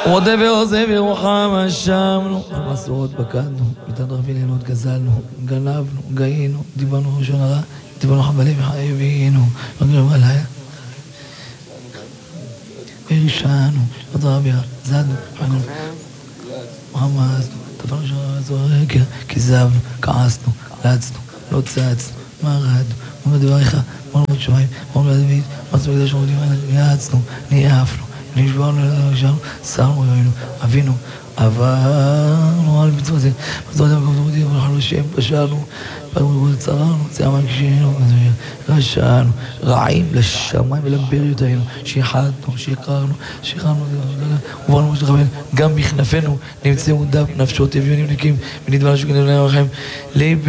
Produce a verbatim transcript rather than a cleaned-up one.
מודה ועוזב ירוחם אשמנו, מסורות בקדנו, מתדרבי לילות גזלנו, גנבנו, גאינו, דיברנו ראשון הרע, דיברנו חבלים וחייבינו, רגלנו עליה, הרשענו, הדרביה, זדנו, חגנו, רמזנו, תפרנו שרזו, כזבנו, כעסנו, לעצנו, לא צעצנו, מרדנו, מודה דבריך, מודה שמיים, מודה דוד, מצאו מקדש עומדים, יעצנו, ניאפנו, נשברנו, נשברנו, שרנו ראינו, אבינו, עברנו על מצוות זה, מצוות זה מקום תמודי, אבל חלו שם, פשענו, פרמו צררנו, צעמה כשאינו, רשענו, רעים לשמיים ולבריות היינו, שיחדנו, שיקרנו, שיקרנו, וברנו משתכבן, גם בכנפינו, נמצאו דם, נפשות, אביונים נקים, ונדבר שכנראה לכם,